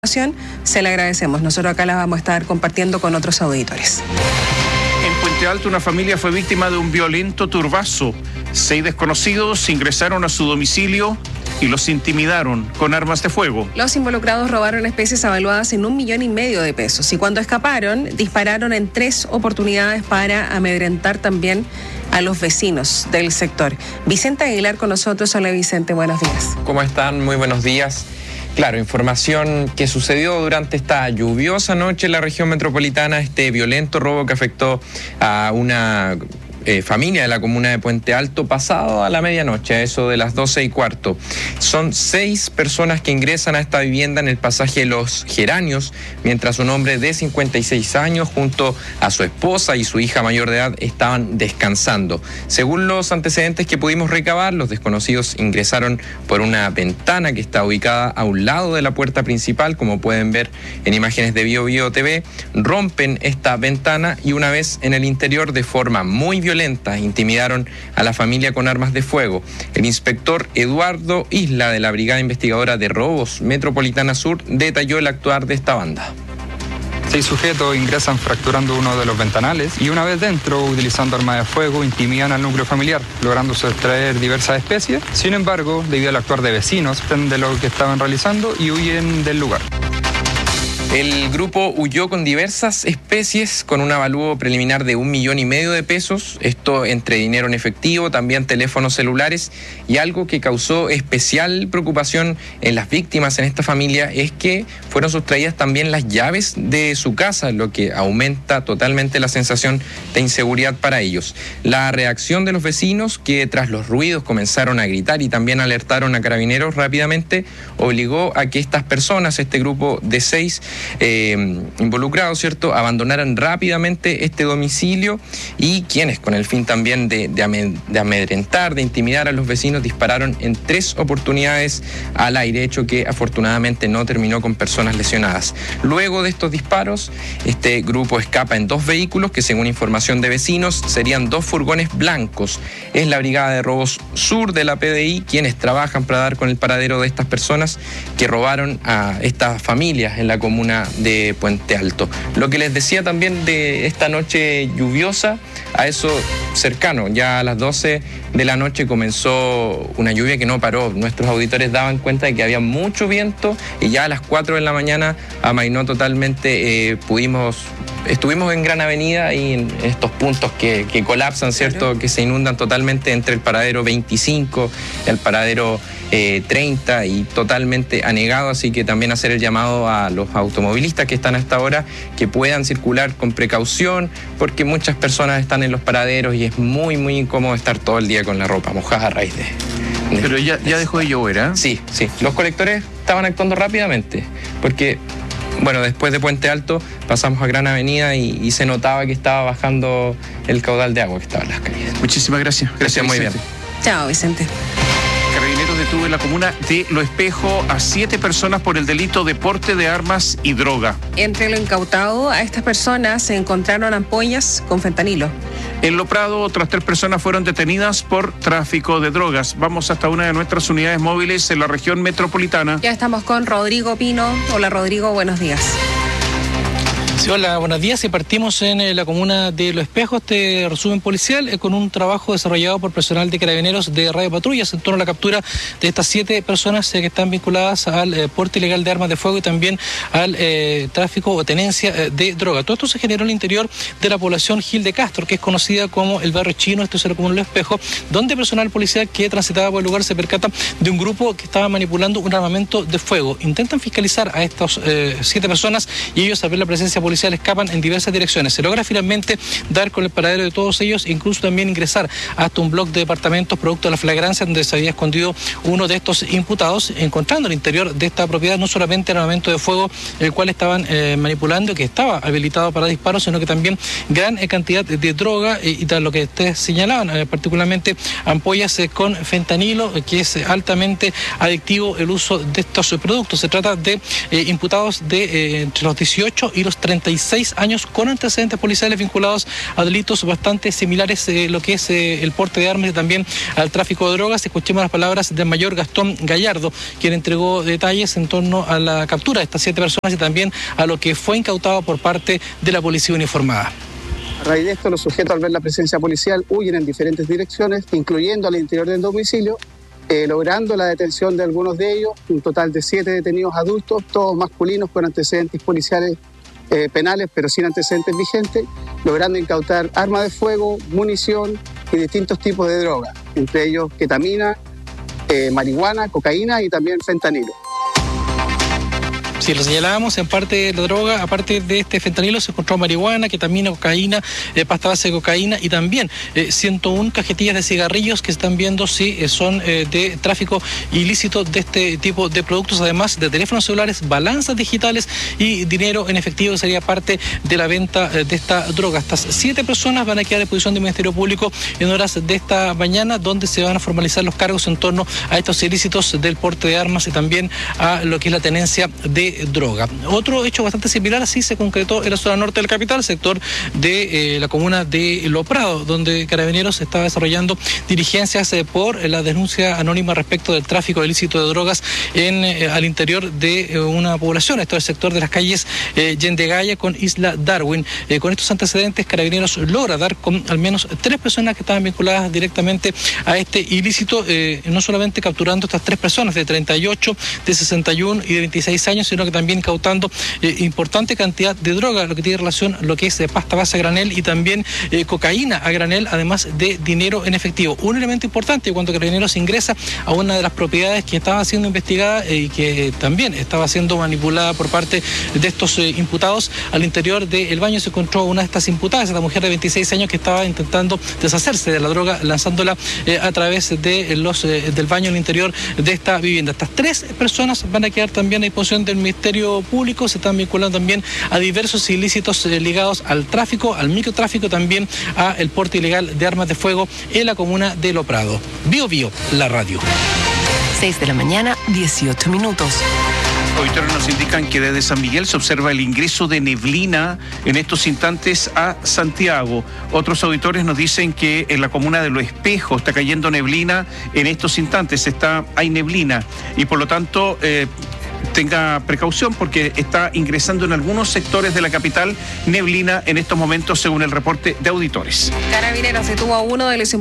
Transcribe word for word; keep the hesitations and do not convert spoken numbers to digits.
Se le agradecemos. Nosotros acá la vamos a estar compartiendo con otros auditores. En Puente Alto, una familia fue víctima de un violento turbazo. Seis desconocidos ingresaron a su domicilio y los intimidaron con armas de fuego. Los involucrados robaron especies avaluadas en un millón y medio de pesos y cuando escaparon dispararon en tres oportunidades para amedrentar también a los vecinos del sector. Vicente Aguilar con nosotros. Hola Vicente, buenos días. ¿Cómo están? Muy buenos días. Claro, información que sucedió durante esta lluviosa noche en la región metropolitana, este violento robo que afectó a una eh, familia de la comuna de Puente Alto pasado a la medianoche, a eso de las doce y cuarto. Son seis personas que ingresan a esta vivienda en el pasaje Los Geranios, mientras un hombre de cincuenta y seis años junto a su esposa y su hija mayor de edad estaban descansando. Según los antecedentes que pudimos recabar, los desconocidos ingresaron por una ventana que está ubicada a un lado de la puerta principal, como pueden ver en imágenes de Bio Bio T V, rompen esta ventana y una vez en el interior de forma muy violenta intimidaron a la familia con armas de fuego. El inspector Eduardo Isla de la Brigada Investigadora de Robos Metropolitana Sur detalló el actuar de esta banda. Seis sujetos ingresan fracturando uno de los ventanales y una vez dentro, utilizando armas de fuego, intimidan al núcleo familiar, logrando sustraer diversas especies. Sin embargo, debido al actuar de vecinos, de lo que estaban realizando y huyen del lugar. El grupo huyó con diversas especies, con un avalúo preliminar de un millón y medio de pesos, esto entre dinero en efectivo, también teléfonos celulares, y algo que causó especial preocupación en las víctimas en esta familia es que fueron sustraídas también las llaves de su casa, lo que aumenta totalmente la sensación de inseguridad para ellos. La reacción de los vecinos, que tras los ruidos comenzaron a gritar y también alertaron a carabineros rápidamente, obligó a que estas personas, este grupo de seis, Eh, involucrados, ¿cierto?, abandonaran rápidamente este domicilio y quienes, con el fin también de, de, amed, de amedrentar, de intimidar a los vecinos, dispararon en tres oportunidades al aire, hecho que afortunadamente no terminó con personas lesionadas. Luego de estos disparos, este grupo escapa en dos vehículos que, según información de vecinos, serían dos furgones blancos. Es la Brigada de Robos Sur de la P D I quienes trabajan para dar con el paradero de estas personas que robaron a estas familias en la comuna de Puente Alto. Lo que les decía también de esta noche lluviosa, a eso cercano, ya a las doce de la noche comenzó una lluvia que no paró. Nuestros auditores daban cuenta de que había mucho viento y ya a las cuatro de la mañana amainó totalmente. Eh, pudimos, estuvimos en Gran Avenida y en estos puntos que, que colapsan, ¿cierto?, claro, que se inundan totalmente entre el paradero veinticinco y el paradero eh, treinta y totalmente anegado, así que también hacer el llamado a los automovilistas que están hasta ahora que puedan circular con precaución, porque muchas personas están en los paraderos y es muy, muy incómodo estar todo el día con la ropa mojada a raíz de... de Pero ya, ya dejó de llover, ¿eh? Sí, sí. Los colectores estaban actuando rápidamente, porque, bueno, después de Puente Alto pasamos a Gran Avenida y, y se notaba que estaba bajando el caudal de agua que estaba en las calles. Muchísimas gracias. Gracias, muy bien. Chao, Vicente. Carabineros detuvo en la comuna de Lo Espejo a siete personas por el delito de porte de armas y droga. Entre lo incautado a estas personas se encontraron ampollas con fentanilo. En Lo Prado, otras tres personas fueron detenidas por tráfico de drogas. Vamos hasta una de nuestras unidades móviles en la región metropolitana. Ya estamos con Rodrigo Pino. Hola Rodrigo, buenos días. Sí, hola, buenos días. Y partimos en eh, la comuna de Lo Espejo, este resumen policial, eh, con un trabajo desarrollado por personal de Carabineros de Radio Patrullas en torno a la captura de estas siete personas eh, que están vinculadas al eh, porte ilegal de armas de fuego y también al eh, tráfico o tenencia eh, de droga. Todo esto se generó en el interior de la población Gil de Castro, que es conocida como el barrio chino, esto es la comuna de Lo Espejo, donde personal policial que transitaba por el lugar se percata de un grupo que estaba manipulando un armamento de fuego. Intentan fiscalizar a estas eh, siete personas y ellos, al ver la presencia policial, escapan en diversas direcciones. Se logra finalmente dar con el paradero de todos ellos e incluso también ingresar hasta un bloque de departamentos producto de la flagrancia donde se había escondido uno de estos imputados, encontrando al interior de esta propiedad no solamente armamento de fuego el cual estaban eh, manipulando, que estaba habilitado para disparos, sino que también gran eh, cantidad de droga eh, y tal lo que ustedes señalaban, eh, particularmente ampollas eh, con fentanilo, eh, que es altamente adictivo el uso de estos productos. Se trata de eh, imputados de eh, entre los dieciocho y los treinta treinta y seis años con antecedentes policiales vinculados a delitos bastante similares, eh, lo que es eh, el porte de armas y también al tráfico de drogas. Escuchemos las palabras del mayor Gastón Gallardo, quien entregó detalles en torno a la captura de estas siete personas y también a lo que fue incautado por parte de la policía uniformada. A raíz de esto, los sujetos, al ver la presencia policial, huyen en diferentes direcciones, incluyendo al interior del domicilio, eh, logrando la detención de algunos de ellos, un total de siete detenidos adultos, todos masculinos con antecedentes policiales eh, penales, pero sin antecedentes vigentes, logrando incautar armas de fuego, munición y distintos tipos de drogas, entre ellos ketamina, eh, marihuana, cocaína y también fentanilo. Sí, lo señalábamos, en parte de la droga, aparte de este fentanilo, se encontró marihuana, ketamina, cocaína, eh, pasta base de cocaína y también eh, ciento una cajetillas de cigarrillos que están viendo si eh, son eh, de tráfico ilícito de este tipo de productos, además de teléfonos celulares, balanzas digitales y dinero en efectivo, que sería parte de la venta eh, de esta droga. Estas siete personas van a quedar a disposición del Ministerio Público en horas de esta mañana, donde se van a formalizar los cargos en torno a estos ilícitos del porte de armas y también a lo que es la tenencia de droga. Otro hecho bastante similar así se concretó en la zona norte del capital, sector de eh, la comuna de Lo Prado, donde Carabineros estaba desarrollando diligencias eh, por la denuncia anónima respecto del tráfico ilícito de drogas en eh, al interior de eh, una población. Esto es el sector de las calles eh, Yendegaya con Isla Darwin. Eh, con estos antecedentes, Carabineros logra dar con al menos tres personas que estaban vinculadas directamente a este ilícito, eh, no solamente capturando estas tres personas de treinta y ocho, de sesenta y uno y de veintiséis años, sino que también incautando eh, importante cantidad de droga, lo que tiene relación a lo que es eh, pasta base a granel y también eh, cocaína a granel, además de dinero en efectivo. Un elemento importante cuando Carabineros ingresa a una de las propiedades que estaba siendo investigada eh, y que también estaba siendo manipulada por parte de estos eh, imputados. Al interior del baño se encontró una de estas imputadas, esta mujer de veintiséis años que estaba intentando deshacerse de la droga, lanzándola eh, a través de los eh, del baño al interior de esta vivienda. Estas tres personas van a quedar también a disposición del Ministerio Público, se están vinculando también a diversos ilícitos eh, ligados al tráfico, al microtráfico, también a el porte ilegal de armas de fuego en la comuna de Lo Prado. Bio Bio, la radio. seis de la mañana, dieciocho minutos. Auditores nos indican que desde San Miguel se observa el ingreso de neblina en estos instantes a Santiago. Otros auditores nos dicen que en la comuna de Los Espejos está cayendo neblina en estos instantes, está, hay neblina y por lo tanto eh, tenga precaución porque está ingresando en algunos sectores de la capital neblina en estos momentos según el reporte de auditores. Carabineros detuvo a uno de los